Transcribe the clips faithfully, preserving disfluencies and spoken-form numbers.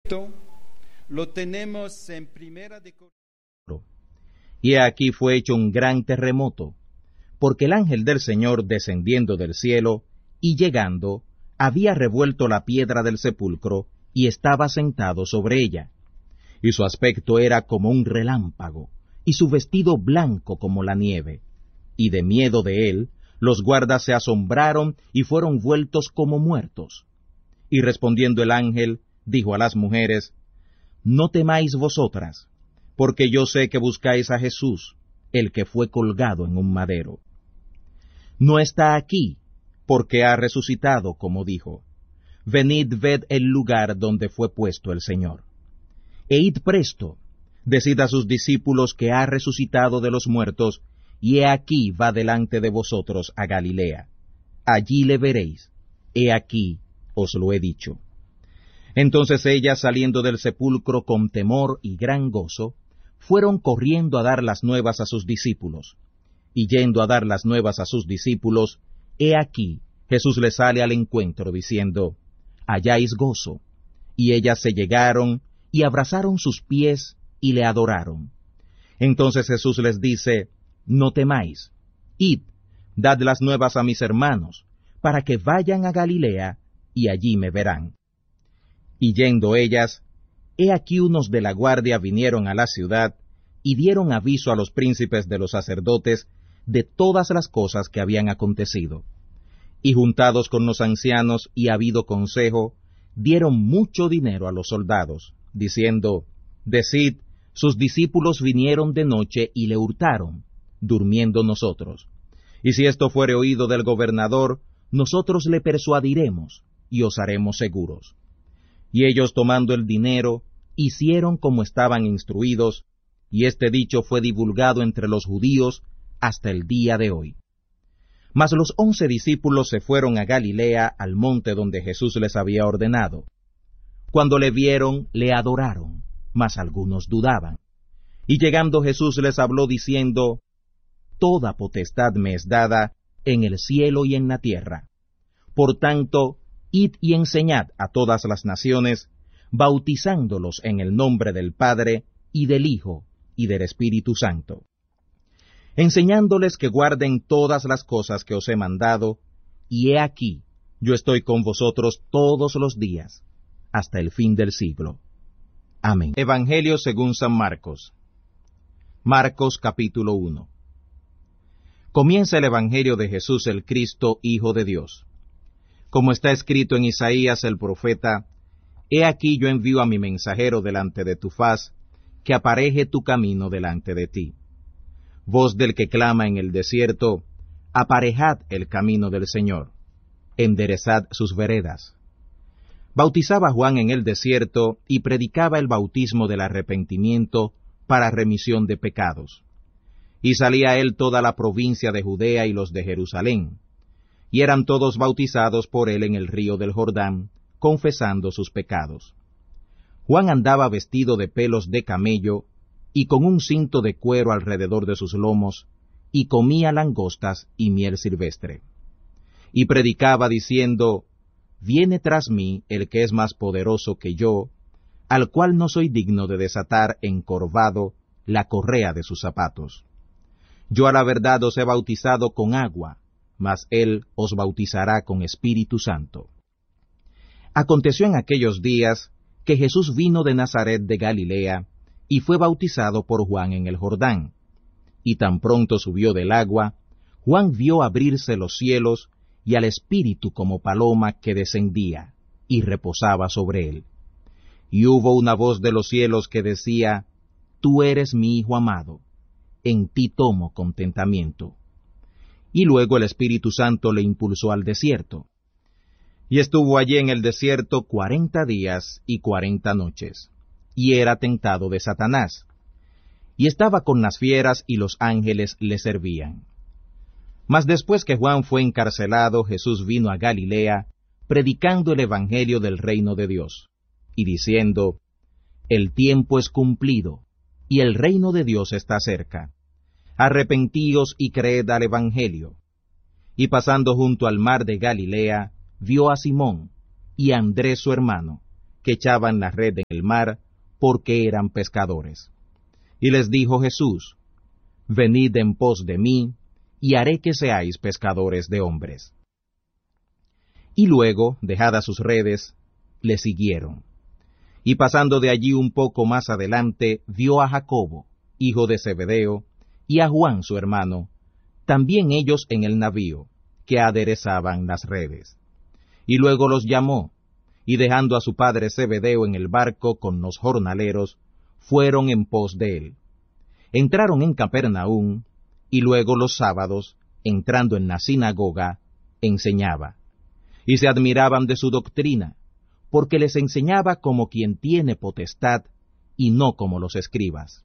Lo tenemos en primera de... Y aquí fue hecho un gran terremoto, porque el ángel del Señor, descendiendo del cielo y llegando, había revuelto la piedra del sepulcro y estaba sentado sobre ella. Y su aspecto era como un relámpago, y su vestido blanco como la nieve. Y de miedo de él, los guardas se asombraron y fueron vueltos como muertos. Y respondiendo el ángel, dijo a las mujeres: No temáis vosotras, porque yo sé que buscáis a Jesús, el que fue colgado en un madero. No está aquí, porque ha resucitado, como dijo. Venid, ved el lugar donde fue puesto el Señor. E id presto, decid a sus discípulos que ha resucitado de los muertos, y he aquí va delante de vosotros a Galilea. Allí le veréis. He aquí os lo he dicho. Entonces ellas, saliendo del sepulcro con temor y gran gozo, fueron corriendo a dar las nuevas a sus discípulos. Y yendo a dar las nuevas a sus discípulos, he aquí Jesús les sale al encuentro, diciendo: Halláis gozo. Y ellas se llegaron y abrazaron sus pies y le adoraron. Entonces Jesús les dice: No temáis, id, dad las nuevas a mis hermanos, para que vayan a Galilea, y allí me verán. Y yendo ellas, he aquí unos de la guardia vinieron a la ciudad, y dieron aviso a los príncipes de los sacerdotes de todas las cosas que habían acontecido. Y juntados con los ancianos y habido consejo, dieron mucho dinero a los soldados, diciendo: Decid, sus discípulos vinieron de noche y le hurtaron, durmiendo nosotros. Y si esto fuere oído del gobernador, nosotros le persuadiremos, y os haremos seguros. Y ellos, tomando el dinero, hicieron como estaban instruidos, y este dicho fue divulgado entre los judíos hasta el día de hoy. Mas los once discípulos se fueron a Galilea, al monte donde Jesús les había ordenado. Cuando le vieron, le adoraron, mas algunos dudaban. Y llegando Jesús les habló diciendo: Toda potestad me es dada en el cielo y en la tierra. Por tanto, id y enseñad a todas las naciones, bautizándolos en el nombre del Padre, y del Hijo, y del Espíritu Santo, enseñándoles que guarden todas las cosas que os he mandado, y he aquí, yo estoy con vosotros todos los días, hasta el fin del siglo. Amén. Evangelio según San Marcos. Marcos capítulo uno. Comienza el Evangelio de Jesús el Cristo, Hijo de Dios. Como está escrito en Isaías el profeta: He aquí yo envío a mi mensajero delante de tu faz, que apareje tu camino delante de ti. Voz del que clama en el desierto: Aparejad el camino del Señor, enderezad sus veredas. Bautizaba Juan en el desierto y predicaba el bautismo del arrepentimiento para remisión de pecados. Y salía él toda la provincia de Judea y los de Jerusalén, y eran todos bautizados por él en el río del Jordán, confesando sus pecados. Juan andaba vestido de pelos de camello, y con un cinto de cuero alrededor de sus lomos, y comía langostas y miel silvestre. Y predicaba diciendo: Viene tras mí el que es más poderoso que yo, al cual no soy digno de desatar encorvado la correa de sus zapatos. Yo a la verdad os he bautizado con agua, mas él os bautizará con Espíritu Santo. Aconteció en aquellos días que Jesús vino de Nazaret de Galilea, y fue bautizado por Juan en el Jordán. Y tan pronto subió del agua, Juan vio abrirse los cielos, y al Espíritu como paloma que descendía, y reposaba sobre él. Y hubo una voz de los cielos que decía: Tú eres mi Hijo amado, en ti tomo contentamiento. Y luego el Espíritu Santo le impulsó al desierto. Y estuvo allí en el desierto cuarenta días y cuarenta noches, y era tentado de Satanás. Y estaba con las fieras, y los ángeles le servían. Mas después que Juan fue encarcelado, Jesús vino a Galilea, predicando el evangelio del reino de Dios, y diciendo: El tiempo es cumplido, y el reino de Dios está cerca. Arrepentíos y creed al evangelio. Y pasando junto al mar de Galilea, vio a Simón, y a Andrés su hermano, que echaban la red en el mar, porque eran pescadores. Y les dijo Jesús: Venid en pos de mí, y haré que seáis pescadores de hombres. Y luego, dejadas sus redes, le siguieron. Y pasando de allí un poco más adelante, vio a Jacobo, hijo de Zebedeo, y a Juan su hermano, también ellos en el navío, que aderezaban las redes. Y luego los llamó, y dejando a su padre Zebedeo en el barco con los jornaleros, fueron en pos de él. Entraron en Capernaum, y luego los sábados, entrando en la sinagoga, enseñaba. Y se admiraban de su doctrina, porque les enseñaba como quien tiene potestad, y no como los escribas.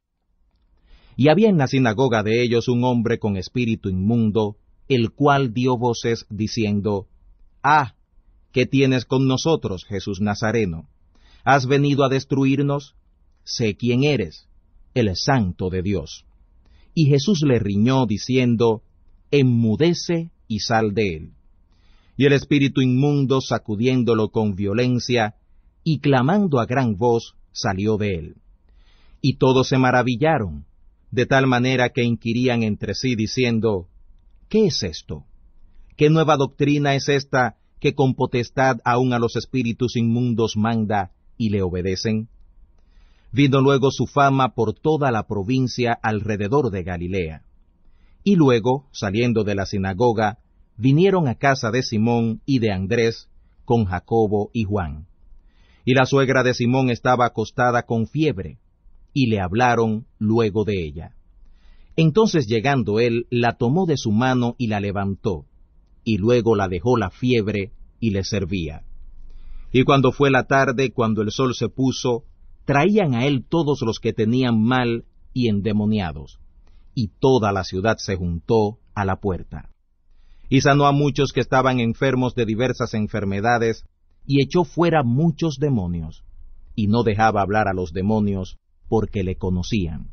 Y había en la sinagoga de ellos un hombre con espíritu inmundo, el cual dio voces diciendo: Ah, ¿qué tienes con nosotros, Jesús Nazareno? ¿Has venido a destruirnos? Sé quién eres, el Santo de Dios. Y Jesús le riñó diciendo: Enmudece y sal de él. Y el espíritu inmundo, sacudiéndolo con violencia, y clamando a gran voz, salió de él. Y todos se maravillaron, de tal manera que inquirían entre sí, diciendo: ¿Qué es esto? ¿Qué nueva doctrina es esta, que con potestad aun a los espíritus inmundos manda, y le obedecen? Vino luego su fama por toda la provincia alrededor de Galilea. Y luego, saliendo de la sinagoga, vinieron a casa de Simón y de Andrés, con Jacobo y Juan. Y la suegra de Simón estaba acostada con fiebre, y le hablaron luego de ella. Entonces llegando él, la tomó de su mano y la levantó, y luego la dejó la fiebre, y le servía. Y cuando fue la tarde, cuando el sol se puso, traían a él todos los que tenían mal y endemoniados, y toda la ciudad se juntó a la puerta. Y sanó a muchos que estaban enfermos de diversas enfermedades, y echó fuera muchos demonios, y no dejaba hablar a los demonios, porque le conocían.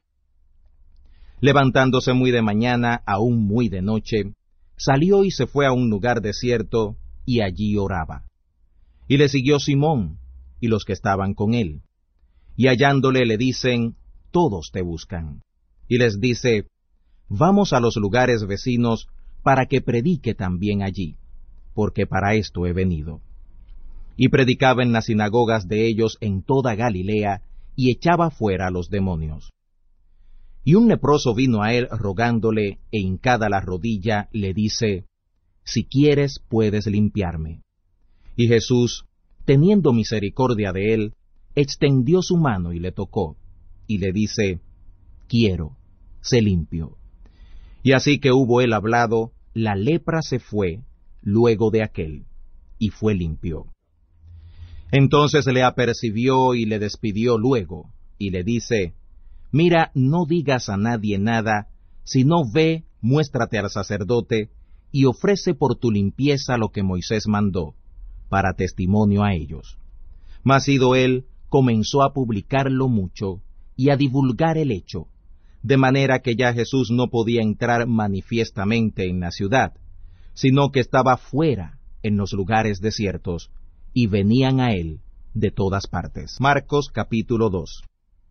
Levantándose muy de mañana, aún muy de noche, salió y se fue a un lugar desierto, y allí oraba. Y le siguió Simón, y los que estaban con él. Y hallándole le dicen: Todos te buscan. Y les dice: Vamos a los lugares vecinos, para que predique también allí, porque para esto he venido. Y predicaba en las sinagogas de ellos en toda Galilea, y echaba fuera a los demonios. Y un leproso vino a él rogándole, e hincada la rodilla, le dice: Si quieres, puedes limpiarme. Y Jesús, teniendo misericordia de él, extendió su mano y le tocó, y le dice: Quiero, sé limpio. Y así que hubo él hablado, la lepra se fue luego de aquel, y fue limpio. Entonces le apercibió y le despidió luego, y le dice: Mira, no digas a nadie nada, sino ve, muéstrate al sacerdote, y ofrece por tu limpieza lo que Moisés mandó, para testimonio a ellos. Mas ido él, comenzó a publicarlo mucho, y a divulgar el hecho, de manera que ya Jesús no podía entrar manifiestamente en la ciudad, sino que estaba fuera, en los lugares desiertos, y venían a él de todas partes. Marcos capítulo dos.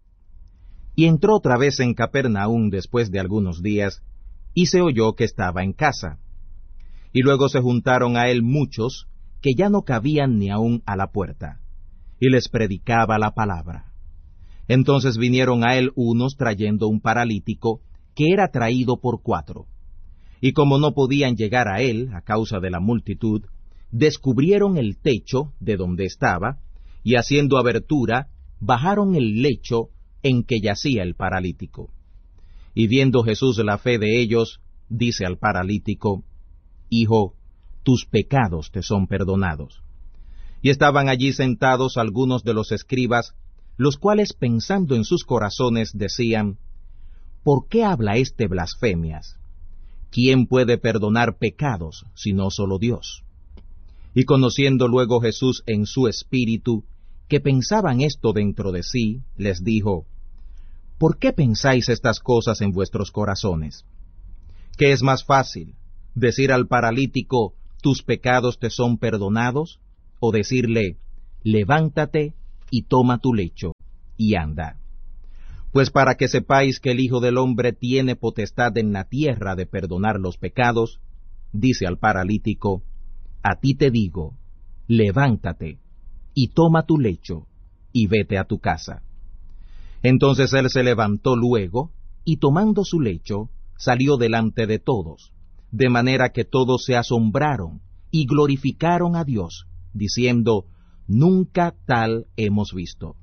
Y entró otra vez en Capernaum después de algunos días, y se oyó que estaba en casa. Y luego se juntaron a él muchos, que ya no cabían ni aun a la puerta, y les predicaba la palabra. Entonces vinieron a él unos trayendo un paralítico, que era traído por cuatro. Y como no podían llegar a él, a causa de la multitud, descubrieron el techo de donde estaba, y haciendo abertura, bajaron el lecho en que yacía el paralítico. Y viendo Jesús la fe de ellos, dice al paralítico: Hijo, tus pecados te son perdonados. Y estaban allí sentados algunos de los escribas, los cuales pensando en sus corazones decían: ¿Por qué habla éste blasfemias? ¿Quién puede perdonar pecados, sino solo Dios? Y conociendo luego Jesús en su espíritu, que pensaban esto dentro de sí, les dijo: ¿Por qué pensáis estas cosas en vuestros corazones? ¿Qué es más fácil, decir al paralítico: tus pecados te son perdonados, o decirle: levántate, y toma tu lecho, y anda. Pues para que sepáis que el Hijo del Hombre tiene potestad en la tierra de perdonar los pecados, dice al paralítico, a ti te digo, levántate, y toma tu lecho, y vete a tu casa. Entonces él se levantó luego, y tomando su lecho, salió delante de todos, de manera que todos se asombraron, y glorificaron a Dios, diciendo, nunca tal hemos visto.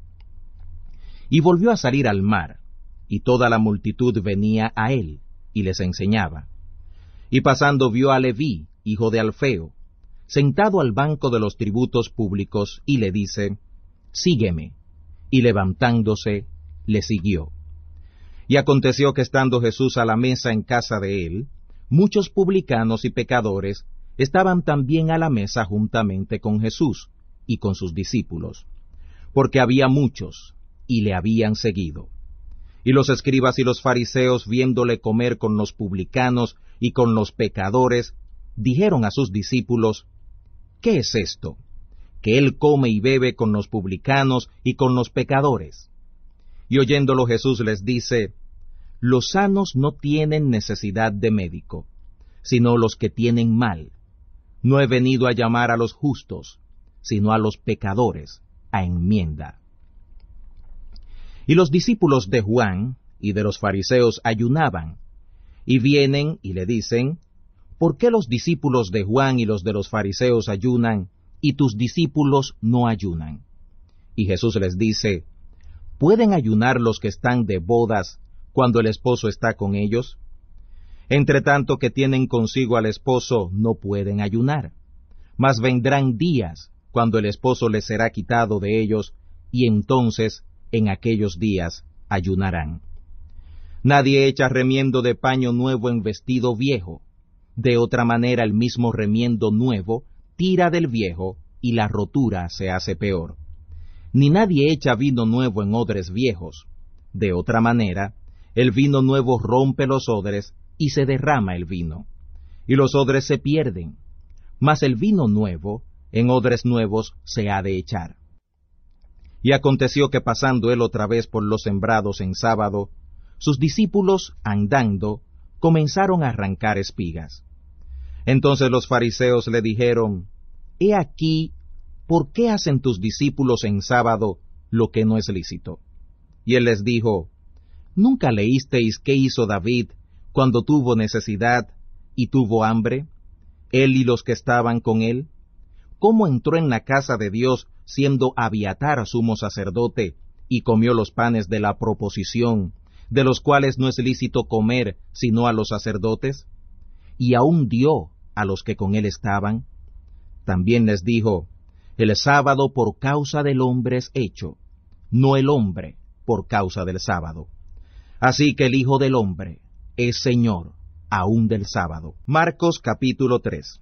Y volvió a salir al mar, y toda la multitud venía a él, y les enseñaba. Y pasando vio a Leví, hijo de Alfeo, sentado al banco de los tributos públicos, y le dice, sígueme. Y levantándose, le siguió. Y aconteció que estando Jesús a la mesa en casa de él, muchos publicanos y pecadores estaban también a la mesa juntamente con Jesús y con sus discípulos, porque había muchos, y le habían seguido. Y los escribas y los fariseos, viéndole comer con los publicanos y con los pecadores, dijeron a sus discípulos, ¿qué es esto? Que él come y bebe con los publicanos y con los pecadores. Y oyéndolo Jesús les dice, los sanos no tienen necesidad de médico, sino los que tienen mal. No he venido a llamar a los justos, sino a los pecadores, a enmienda. Y los discípulos de Juan y de los fariseos ayunaban, y vienen y le dicen, ¿por qué los discípulos de Juan y los de los fariseos ayunan, y tus discípulos no ayunan? Y Jesús les dice, ¿pueden ayunar los que están de bodas cuando el esposo está con ellos? Entre tanto que tienen consigo al esposo, no pueden ayunar. Mas vendrán días cuando el esposo les será quitado de ellos, y entonces en aquellos días ayunarán. Nadie echa remiendo de paño nuevo en vestido viejo. De otra manera el mismo remiendo nuevo tira del viejo, y la rotura se hace peor. Ni nadie echa vino nuevo en odres viejos. De otra manera, el vino nuevo rompe los odres, y se derrama el vino, y los odres se pierden. Mas el vino nuevo, en odres nuevos se ha de echar. Y aconteció que pasando él otra vez por los sembrados en sábado, sus discípulos, andando, comenzaron a arrancar espigas. Entonces los fariseos le dijeron, He aquí, ¿por qué hacen tus discípulos en sábado lo que no es lícito? Y él les dijo, ¿nunca leísteis qué hizo David cuando tuvo necesidad y tuvo hambre, él y los que estaban con él? ¿Cómo entró en la casa de Dios siendo Abiatar sumo sacerdote, y comió los panes de la proposición, de los cuales no es lícito comer sino a los sacerdotes? Y aún dio a los que con él estaban. También les dijo, el sábado por causa del hombre es hecho, no el hombre por causa del sábado. Así que el Hijo del Hombre es Señor aún del sábado. Marcos capítulo tres.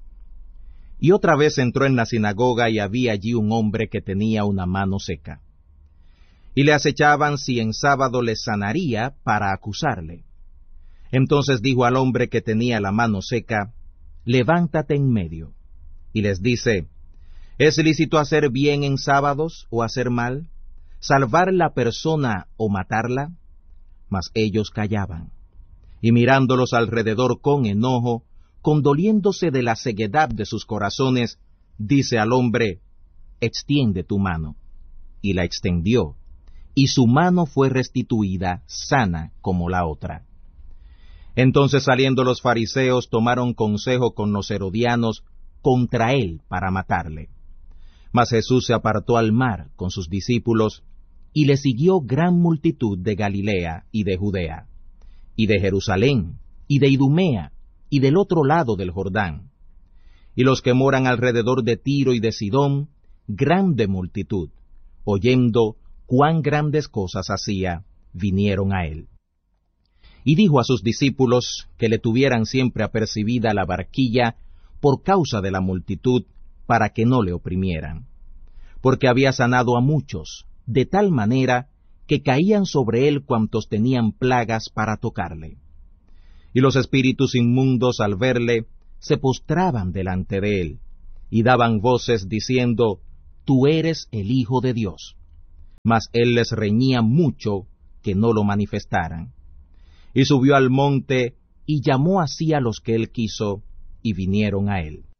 Y otra vez entró en la sinagoga, y había allí un hombre que tenía una mano seca. Y le acechaban si en sábado le sanaría para acusarle. Entonces dijo al hombre que tenía la mano seca, levántate en medio. Y les dice, ¿es lícito hacer bien en sábados o hacer mal? ¿Salvar la persona o matarla? Mas ellos callaban. Y mirándolos alrededor con enojo, condoliéndose de la ceguedad de sus corazones, dice al hombre, extiende tu mano. Y la extendió, y su mano fue restituida sana como la otra. Entonces saliendo los fariseos tomaron consejo con los herodianos contra él para matarle. Mas Jesús se apartó al mar con sus discípulos, y le siguió gran multitud de Galilea y de Judea, y de Jerusalén, y de Idumea, y del otro lado del Jordán. Y los que moran alrededor de Tiro y de Sidón, grande multitud, oyendo cuán grandes cosas hacía, vinieron a él. Y dijo a sus discípulos que le tuvieran siempre apercibida la barquilla por causa de la multitud, para que no le oprimieran, porque había sanado a muchos, de tal manera que caían sobre él cuantos tenían plagas para tocarle. Y los espíritus inmundos al verle, se postraban delante de él, y daban voces diciendo, tú eres el Hijo de Dios. Mas él les reñía mucho que no lo manifestaran. Y subió al monte, y llamó así a los que él quiso, y vinieron a él.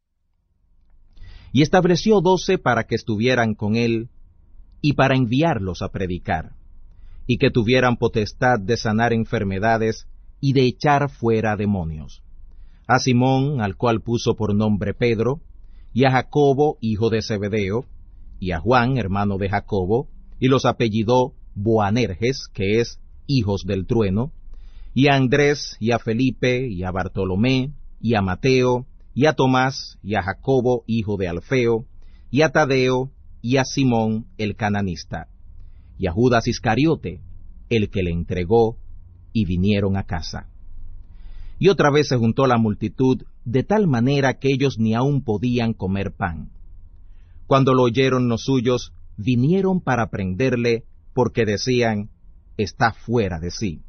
Y estableció doce para que estuvieran con él, y para enviarlos a predicar, y que tuvieran potestad de sanar enfermedades, y de echar fuera demonios. A Simón, al cual puso por nombre Pedro, y a Jacobo, hijo de Zebedeo, y a Juan, hermano de Jacobo, y los apellidó Boanerges, que es hijos del trueno, y a Andrés, y a Felipe, y a Bartolomé, y a Mateo, y a Tomás, y a Jacobo, hijo de Alfeo, y a Tadeo, y a Simón el cananista, y a Judas Iscariote, el que le entregó, y vinieron a casa. Y otra vez se juntó la multitud, de tal manera que ellos ni aun podían comer pan. Cuando lo oyeron los suyos, vinieron para prenderle, porque decían, está fuera de sí.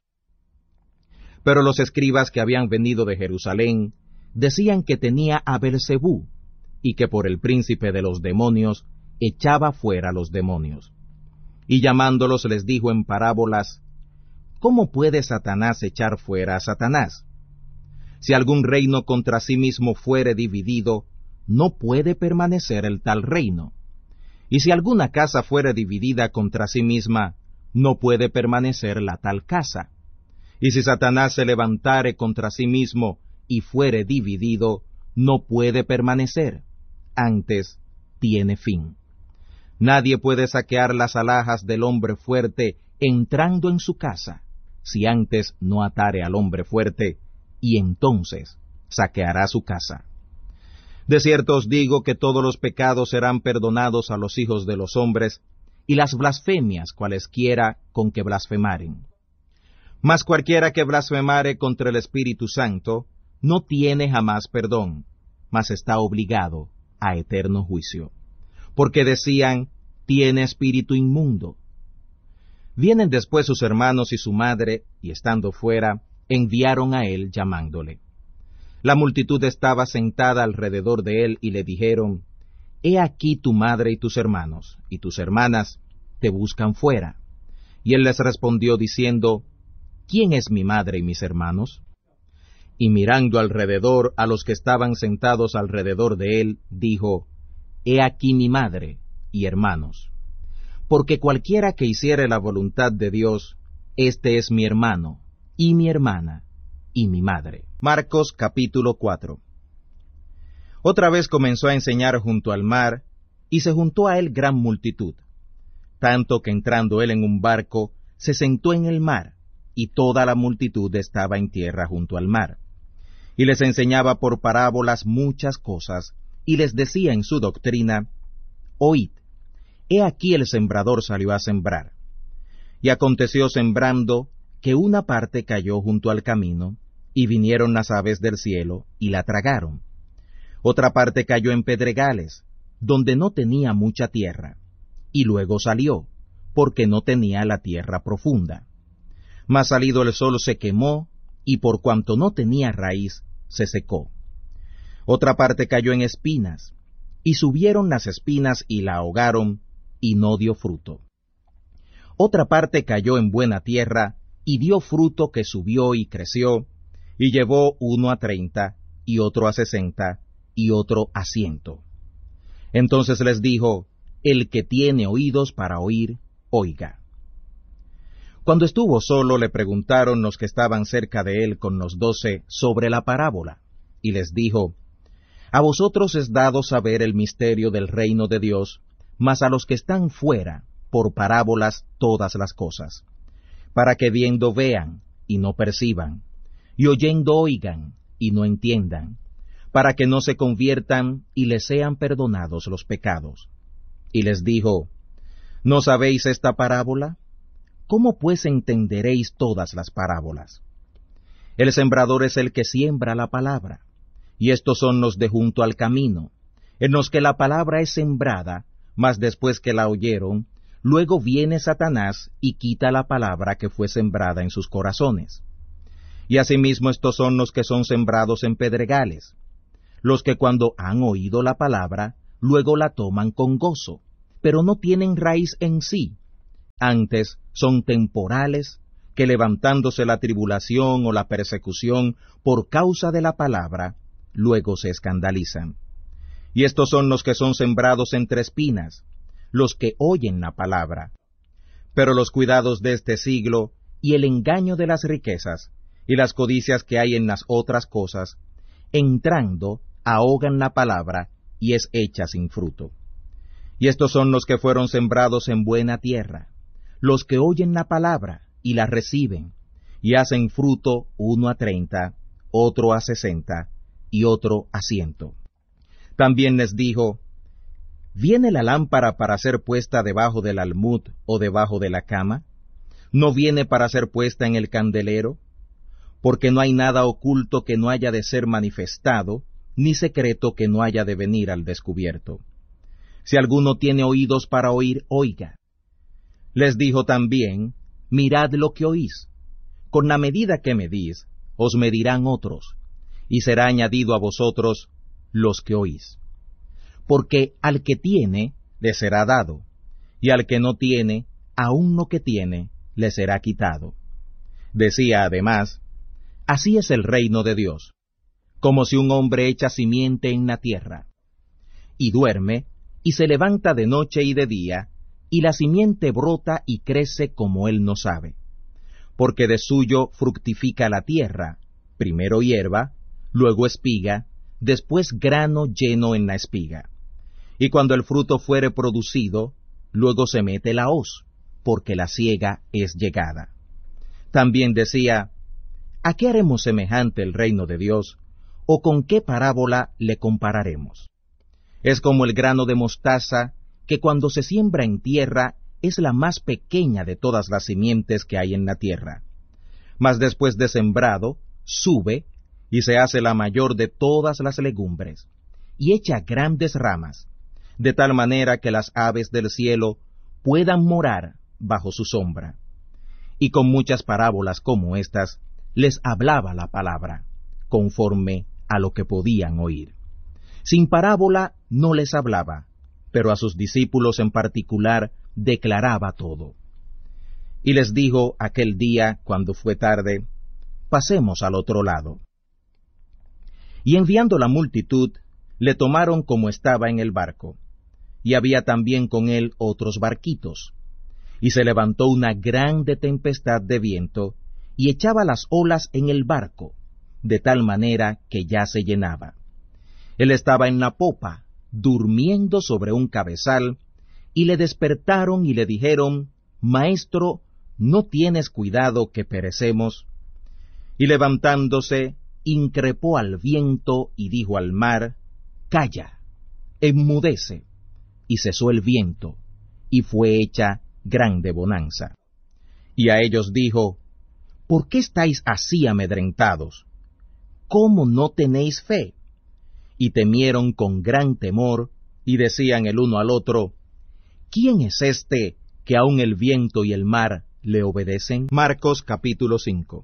Pero los escribas que habían venido de Jerusalén, decían que tenía a Beelzebú, y que por el príncipe de los demonios echaba fuera los demonios. Y llamándolos les dijo en parábolas, ¿cómo puede Satanás echar fuera a Satanás? Si algún reino contra sí mismo fuere dividido, no puede permanecer el tal reino. Y si alguna casa fuere dividida contra sí misma, no puede permanecer la tal casa. Y si Satanás se levantare contra sí mismo y fuere dividido, no puede permanecer, antes tiene fin. Nadie puede saquear las alhajas del hombre fuerte entrando en su casa, si antes no atare al hombre fuerte, y entonces saqueará su casa. De cierto os digo que todos los pecados serán perdonados a los hijos de los hombres, y las blasfemias cualesquiera con que blasfemaren. Mas cualquiera que blasfemare contra el Espíritu Santo, no tiene jamás perdón, mas está obligado a eterno juicio. Porque decían, tiene espíritu inmundo. Vienen después sus hermanos y su madre, y estando fuera, enviaron a él llamándole. La multitud estaba sentada alrededor de él, y le dijeron, he aquí tu madre y tus hermanos, y tus hermanas te buscan fuera. Y él les respondió diciendo, ¿quién es mi madre y mis hermanos? Y mirando alrededor a los que estaban sentados alrededor de él, dijo, he aquí mi madre y hermanos. Porque cualquiera que hiciere la voluntad de Dios, este es mi hermano, y mi hermana, y mi madre. Marcos capítulo cuatro. Otra vez comenzó a enseñar junto al mar, y se juntó a él gran multitud, tanto que entrando él en un barco, se sentó en el mar, y toda la multitud estaba en tierra junto al mar. Y les enseñaba por parábolas muchas cosas, y les decía en su doctrina, oíd, he aquí el sembrador salió a sembrar. Y aconteció sembrando, que una parte cayó junto al camino, y vinieron las aves del cielo, y la tragaron. Otra parte cayó en pedregales, donde no tenía mucha tierra, y luego salió, porque no tenía la tierra profunda. Mas salido el sol se quemó, y por cuanto no tenía raíz, se secó. Otra parte cayó en espinas, y subieron las espinas y la ahogaron, y no dio fruto. Otra parte cayó en buena tierra, y dio fruto que subió y creció, y llevó uno a treinta, y otro a sesenta, y otro a ciento. Entonces les dijo, el que tiene oídos para oír, oiga. Cuando estuvo solo, le preguntaron los que estaban cerca de él con los doce sobre la parábola, y les dijo, a vosotros es dado saber el misterio del reino de Dios, mas a los que están fuera, por parábolas todas las cosas, para que viendo vean, y no perciban, y oyendo oigan, y no entiendan, para que no se conviertan, y les sean perdonados los pecados. Y les dijo, ¿no sabéis esta parábola? ¿Cómo pues entenderéis todas las parábolas? El sembrador es el que siembra la palabra, y estos son los de junto al camino, en los que la palabra es sembrada, mas después que la oyeron, luego viene Satanás y quita la palabra que fue sembrada en sus corazones. Y asimismo estos son los que son sembrados en pedregales, los que cuando han oído la palabra, luego la toman con gozo, pero no tienen raíz en sí. Antes son temporales, que levantándose la tribulación o la persecución por causa de la palabra, luego se escandalizan. Y estos son los que son sembrados entre espinas, los que oyen la palabra. Pero los cuidados de este siglo, y el engaño de las riquezas, y las codicias que hay en las otras cosas, entrando, ahogan la palabra, y es hecha sin fruto. Y estos son los que fueron sembrados en buena tierra, los que oyen la palabra, y la reciben, y hacen fruto uno a treinta, otro a sesenta, y otro a ciento. También les dijo, ¿viene la lámpara para ser puesta debajo del almud o debajo de la cama? ¿No viene para ser puesta en el candelero? Porque no hay nada oculto que no haya de ser manifestado, ni secreto que no haya de venir al descubierto. Si alguno tiene oídos para oír, oiga. Les dijo también, mirad lo que oís. Con la medida que medís, os medirán otros, y será añadido a vosotros los que oís. Porque al que tiene, le será dado, y al que no tiene, aun lo que tiene, le será quitado. Decía además, así es el reino de Dios, como si un hombre echa simiente en la tierra, y duerme, y se levanta de noche y de día, y la simiente brota y crece como él no sabe. Porque de suyo fructifica la tierra, primero hierba, luego espiga, después grano lleno en la espiga. Y cuando el fruto fuere producido, luego se mete la hoz, porque la siega es llegada. También decía, ¿a qué haremos semejante el reino de Dios? ¿O con qué parábola le compararemos? Es como el grano de mostaza, que cuando se siembra en tierra es la más pequeña de todas las simientes que hay en la tierra. Mas después de sembrado, sube, y se hace la mayor de todas las legumbres, y echa grandes ramas, de tal manera que las aves del cielo puedan morar bajo su sombra. Y con muchas parábolas como estas, les hablaba la palabra, conforme a lo que podían oír. Sin parábola no les hablaba, pero a sus discípulos en particular declaraba todo. Y les dijo aquel día, cuando fue tarde, pasemos al otro lado. Y enviando la multitud, le tomaron como estaba en el barco, y había también con él otros barquitos. Y se levantó una grande tempestad de viento, y echaba las olas en el barco, de tal manera que ya se llenaba. Él estaba en la popa, durmiendo sobre un cabezal, y le despertaron y le dijeron, Maestro, ¿no tienes cuidado que perecemos? Y levantándose, increpó al viento y dijo al mar, Calla, enmudece. Y cesó el viento, y fue hecha grande bonanza. Y a ellos dijo, ¿por qué estáis así amedrentados? ¿Cómo no tenéis fe? Y temieron con gran temor, y decían el uno al otro, ¿quién es este que aun el viento y el mar le obedecen? Marcos capítulo cinco.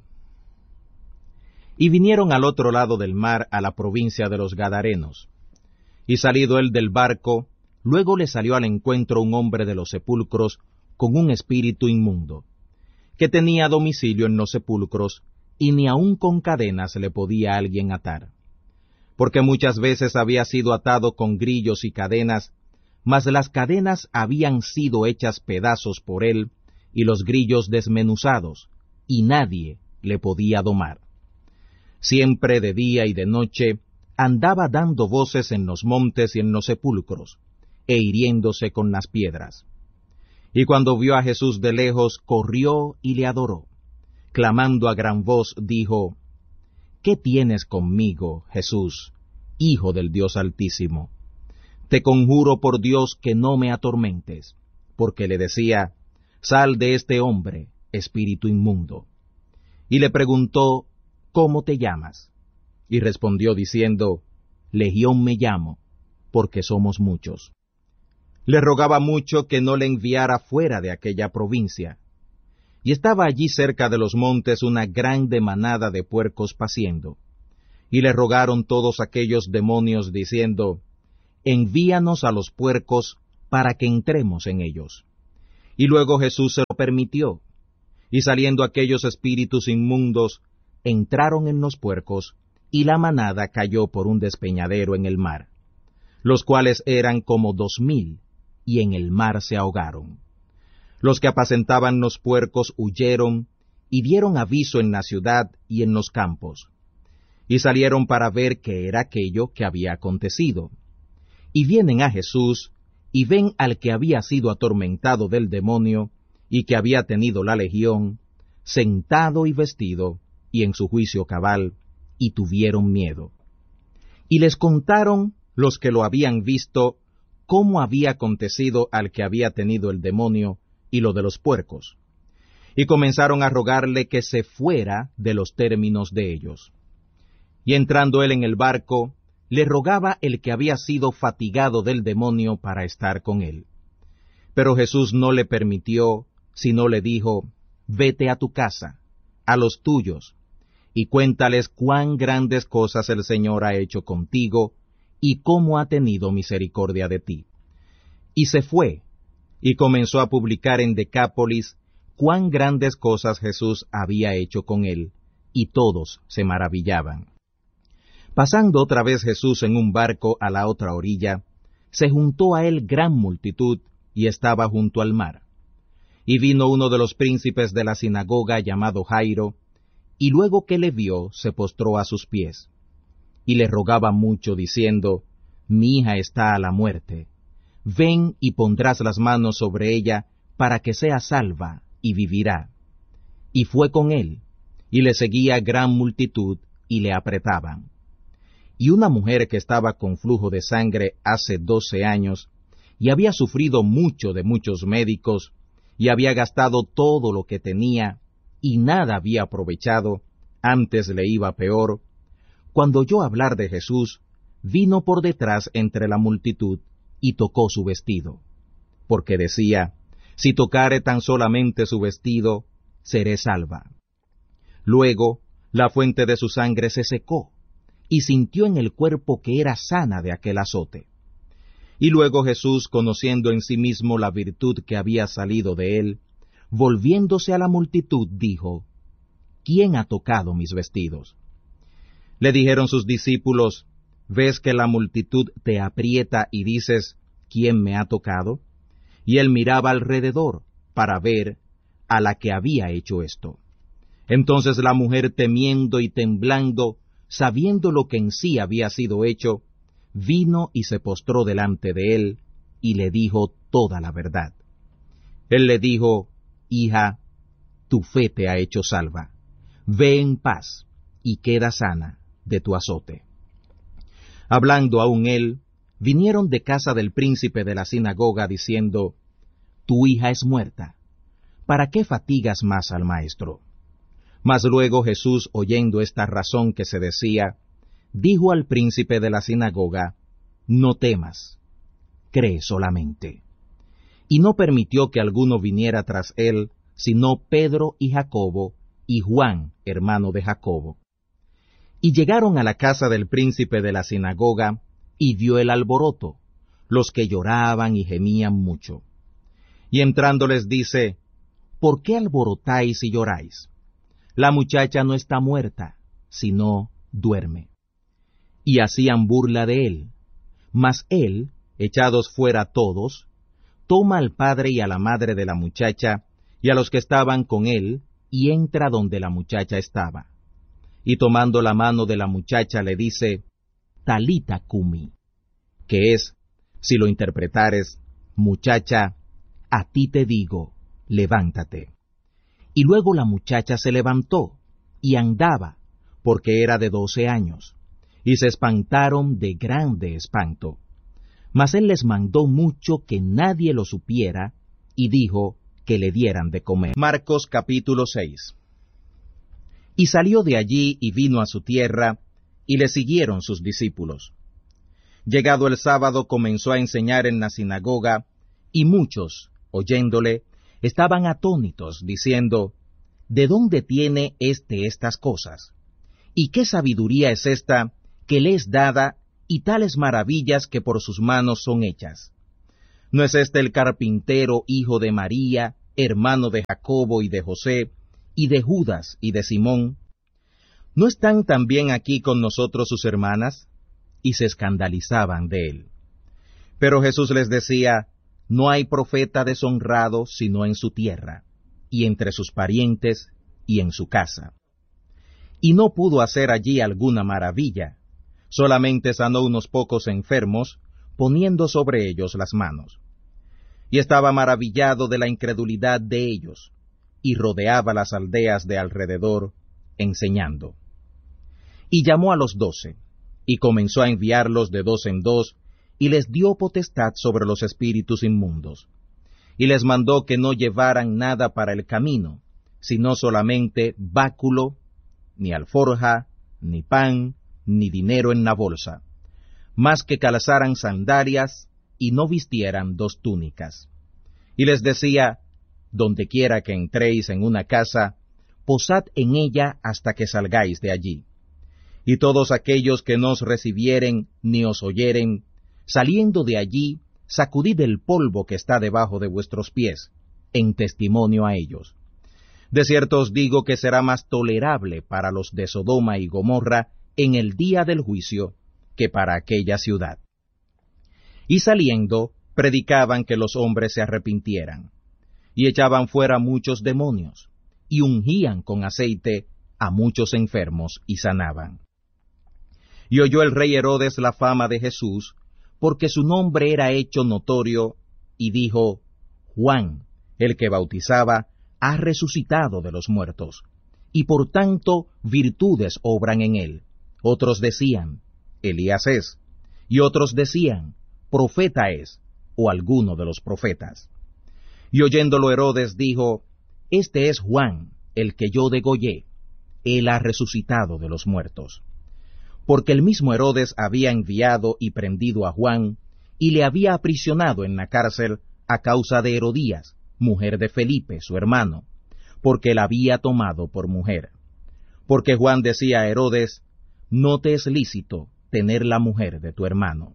Y vinieron al otro lado del mar a la provincia de los Gadarenos. Y salido él del barco, luego le salió al encuentro un hombre de los sepulcros con un espíritu inmundo, que tenía domicilio en los sepulcros, y ni aun con cadenas le podía alguien atar. Porque muchas veces había sido atado con grillos y cadenas, mas las cadenas habían sido hechas pedazos por él, y los grillos desmenuzados, y nadie le podía domar. Siempre de día y de noche andaba dando voces en los montes y en los sepulcros, e hiriéndose con las piedras. Y cuando vio a Jesús de lejos, corrió y le adoró. Clamando a gran voz, dijo, ¿qué tienes conmigo, Jesús, Hijo del Dios Altísimo? Te conjuro por Dios que no me atormentes, porque le decía, sal de este hombre, espíritu inmundo. Y le preguntó, ¿cómo te llamas? Y respondió diciendo, Legión me llamo, porque somos muchos. Le rogaba mucho que no le enviara fuera de aquella provincia. Y estaba allí cerca de los montes una grande manada de puercos paciendo. Y le rogaron todos aquellos demonios diciendo, envíanos a los puercos para que entremos en ellos. Y luego Jesús se lo permitió, y saliendo aquellos espíritus inmundos, entraron en los puercos, y la manada cayó por un despeñadero en el mar, los cuales eran como dos mil, y en el mar se ahogaron. Los que apacentaban los puercos huyeron, y dieron aviso en la ciudad y en los campos, y salieron para ver qué era aquello que había acontecido. Y vienen a Jesús, y ven al que había sido atormentado del demonio, y que había tenido la legión, sentado y vestido, y en su juicio cabal, y tuvieron miedo. Y les contaron los que lo habían visto, cómo había acontecido al que había tenido el demonio, y lo de los puercos. Y comenzaron a rogarle que se fuera de los términos de ellos. Y entrando él en el barco, le rogaba el que había sido fatigado del demonio para estar con él. Pero Jesús no le permitió, sino le dijo, vete a tu casa, a los tuyos, y cuéntales cuán grandes cosas el Señor ha hecho contigo, y cómo ha tenido misericordia de ti. Y se fue, y comenzó a publicar en Decápolis cuán grandes cosas Jesús había hecho con él, y todos se maravillaban. Pasando otra vez Jesús en un barco a la otra orilla, se juntó a él gran multitud, y estaba junto al mar. Y vino uno de los príncipes de la sinagoga llamado Jairo, y luego que le vio, se postró a sus pies, y le rogaba mucho, diciendo, mi hija está a la muerte. Ven y pondrás las manos sobre ella, para que sea salva, y vivirá. Y fue con él, y le seguía gran multitud, y le apretaban. Y una mujer que estaba con flujo de sangre hace doce años, y había sufrido mucho de muchos médicos, y había gastado todo lo que tenía, y nada había aprovechado, antes le iba peor, cuando oyó hablar de Jesús, vino por detrás entre la multitud, y tocó su vestido, porque decía, si tocare tan solamente su vestido, seré salva. Luego, la fuente de su sangre se secó, y sintió en el cuerpo que era sana de aquel azote. Y luego Jesús, conociendo en sí mismo la virtud que había salido de él, volviéndose a la multitud, dijo, ¿quién ha tocado mis vestidos? Le dijeron sus discípulos, ¿ves que la multitud te aprieta y dices, ¿quién me ha tocado? Y él miraba alrededor para ver a la que había hecho esto. Entonces la mujer, temiendo y temblando, sabiendo lo que en sí había sido hecho, vino y se postró delante de él, y le dijo toda la verdad. Él le dijo, hija, tu fe te ha hecho salva. Ve en paz, y queda sana de tu azote. Hablando aún él, vinieron de casa del príncipe de la sinagoga, diciendo, tu hija es muerta. ¿Para qué fatigas más al maestro? Mas luego Jesús, oyendo esta razón que se decía, dijo al príncipe de la sinagoga, no temas, cree solamente. Y no permitió que alguno viniera tras él, sino Pedro y Jacobo, y Juan, hermano de Jacobo. Y llegaron a la casa del príncipe de la sinagoga, y vio el alboroto, los que lloraban y gemían mucho. Y entrando les dice, ¿por qué alborotáis y lloráis? La muchacha no está muerta, sino duerme. Y hacían burla de él. Mas él, echados fuera todos, toma al padre y a la madre de la muchacha, y a los que estaban con él, y entra donde la muchacha estaba. Y tomando la mano de la muchacha le dice, Talita cumi, que es, si lo interpretares, muchacha, a ti te digo, levántate. Y luego la muchacha se levantó, y andaba, porque era de doce años, y se espantaron de grande espanto. Mas él les mandó mucho que nadie lo supiera, y dijo que le dieran de comer. Marcos capítulo seis. Y salió de allí y vino a su tierra, y le siguieron sus discípulos. Llegado el sábado comenzó a enseñar en la sinagoga, y muchos, oyéndole, estaban atónitos, diciendo, ¿de dónde tiene éste estas cosas? ¿Y qué sabiduría es esta que le es dada, y tales maravillas que por sus manos son hechas? ¿No es este el carpintero, hijo de María, hermano de Jacobo y de José, y de Judas y de Simón? ¿No están también aquí con nosotros sus hermanas? Y se escandalizaban de él. Pero Jesús les decía, no hay profeta deshonrado sino en su tierra, y entre sus parientes, y en su casa. Y no pudo hacer allí alguna maravilla, solamente sanó unos pocos enfermos, poniendo sobre ellos las manos. Y estaba maravillado de la incredulidad de ellos, y rodeaba las aldeas de alrededor, enseñando. Y llamó a los doce, y comenzó a enviarlos de dos en dos, y les dio potestad sobre los espíritus inmundos. Y les mandó que no llevaran nada para el camino, sino solamente báculo, ni alforja, ni pan, ni dinero en la bolsa, más que calzaran sandalias, y no vistieran dos túnicas. Y les decía, donde quiera que entréis en una casa, posad en ella hasta que salgáis de allí. Y todos aquellos que no os recibieren ni os oyeren, saliendo de allí, sacudid el polvo que está debajo de vuestros pies, en testimonio a ellos. De cierto os digo que será más tolerable para los de Sodoma y Gomorra en el día del juicio que para aquella ciudad. Y saliendo, predicaban que los hombres se arrepintieran, y echaban fuera muchos demonios, y ungían con aceite a muchos enfermos y sanaban. Y oyó el rey Herodes la fama de Jesús, porque su nombre era hecho notorio, y dijo, Juan, el que bautizaba, ha resucitado de los muertos, y por tanto virtudes obran en él. Otros decían, Elías es, y otros decían, profeta es, o alguno de los profetas. Y oyéndolo Herodes dijo, Este es Juan, el que yo degollé, él ha resucitado de los muertos. Porque el mismo Herodes había enviado y prendido a Juan, y le había aprisionado en la cárcel a causa de Herodías, mujer de Felipe, su hermano, porque la había tomado por mujer. Porque Juan decía a Herodes, no te es lícito tener la mujer de tu hermano.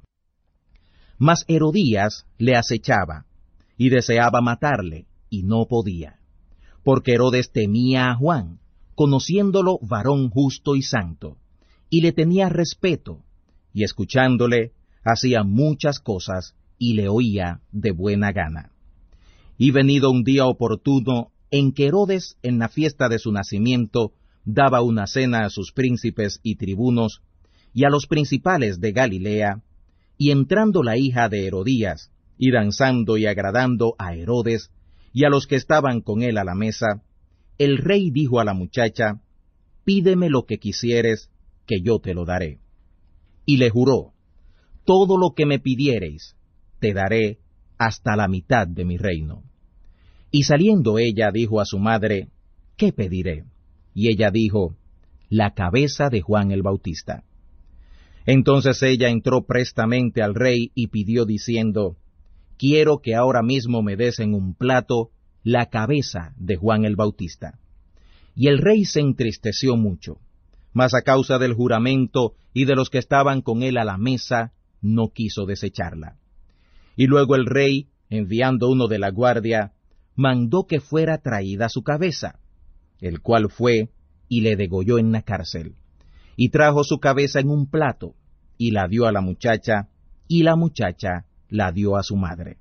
Mas Herodías le acechaba, y deseaba matarle, y no podía, porque Herodes temía a Juan, conociéndolo varón justo y santo, y le tenía respeto, y escuchándole, hacía muchas cosas, y le oía de buena gana. Y venido un día oportuno, en que Herodes, en la fiesta de su nacimiento, daba una cena a sus príncipes y tribunos, y a los principales de Galilea, y entrando la hija de Herodías, y danzando y agradando a Herodes, y a los que estaban con él a la mesa, el rey dijo a la muchacha, pídeme lo que quisieres, que yo te lo daré. Y le juró, todo lo que me pidiereis, te daré hasta la mitad de mi reino. Y saliendo ella dijo a su madre, ¿qué pediré? Y ella dijo, la cabeza de Juan el Bautista. Entonces ella entró prestamente al rey y pidió diciendo, quiero que ahora mismo me des en un plato la cabeza de Juan el Bautista. Y el rey se entristeció mucho, mas a causa del juramento y de los que estaban con él a la mesa, no quiso desecharla. Y luego el rey, enviando uno de la guardia, mandó que fuera traída su cabeza, el cual fue y le degolló en la cárcel, y trajo su cabeza en un plato, y la dio a la muchacha, y la muchacha la dio a su madre.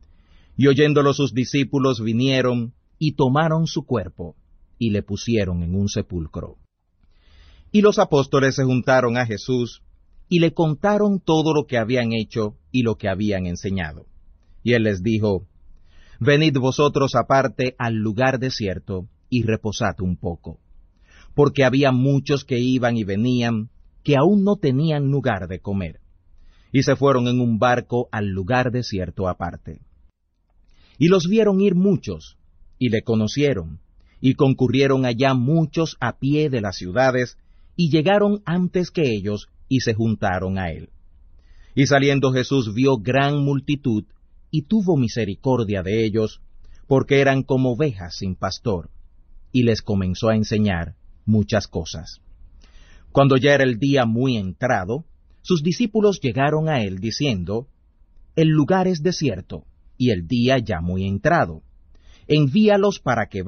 Y oyéndolo sus discípulos vinieron, y tomaron su cuerpo, y le pusieron en un sepulcro. Y los apóstoles se juntaron a Jesús, y le contaron todo lo que habían hecho y lo que habían enseñado. Y él les dijo, venid vosotros aparte al lugar desierto, y reposad un poco. Porque había muchos que iban y venían, que aún no tenían lugar de comer. Y se fueron en un barco al lugar desierto aparte. Y los vieron ir muchos, y le conocieron, y concurrieron allá muchos a pie de las ciudades, y llegaron antes que ellos, y se juntaron a él. Y saliendo Jesús vio gran multitud, y tuvo misericordia de ellos, porque eran como ovejas sin pastor, y les comenzó a enseñar muchas cosas. Cuando ya era el día muy entrado, sus discípulos llegaron a él diciendo, el lugar es desierto, y el día ya muy entrado. Envíalos para que